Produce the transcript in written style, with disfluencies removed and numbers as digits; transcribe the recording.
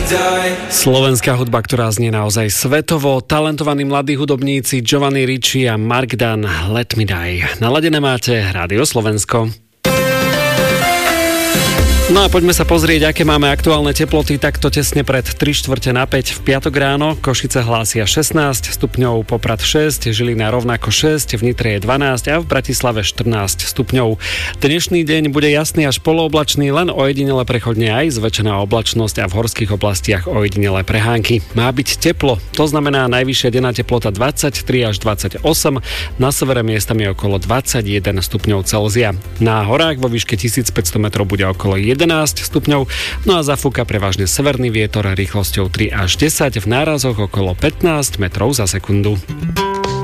Slovenská hudba, ktorá znie naozaj svetovo, talentovaní mladí hudobníci Giovanni Ricci a Mark Dunn, Let Me Die. Naladené máte Rádio Slovensko. No a poďme sa pozrieť, aké máme aktuálne teploty takto tesne pred 3:45 v piatok ráno. Košice hlásia 16 stupňov, Poprad 6, Žilina rovnako 6, v Nitre je 12 a v Bratislave 14 stupňov. Dnešný deň bude jasný až polooblačný, len ojedinele prechodne aj zväčšená oblačnosť a v horských oblastiach ojedinele prehánky. Má byť teplo, to znamená najvyššia denná teplota 23 až 28, na severe miestami okolo 21 stupňov Celzia. Na horách vo výške 1500 metrov bude okolo 11 stupňov, no a zafúka prevažne severný vietor rýchlosťou 3 až 10, v nárazoch okolo 15 metrov za sekundu.